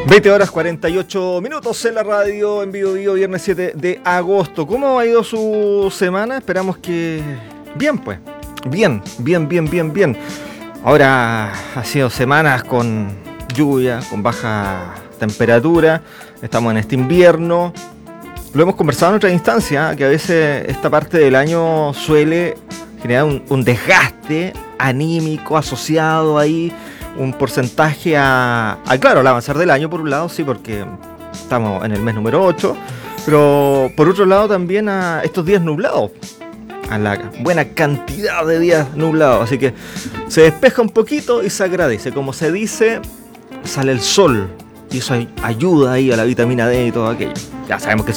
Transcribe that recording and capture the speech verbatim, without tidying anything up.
veinte horas cuarenta y ocho minutos en la radio, en vivo, vivo, viernes siete de agosto. ¿Cómo ha ido su semana? Esperamos que bien, pues. Bien, bien, bien, bien, bien. Ahora ha sido semanas con lluvia, con baja temperatura. Estamos en este invierno. Lo hemos conversado en otra instancia, que a veces esta parte del año suele generar un, un desgaste anímico asociado ahí. Un porcentaje a, a, claro, al avanzar del año por un lado, sí, porque estamos en el mes número ocho, pero por otro lado también a estos días nublados, a la buena cantidad de días nublados, así que se despeja un poquito y se agradece, como se dice, sale el sol y eso ayuda ahí a la vitamina D y todo aquello. Ya sabemos que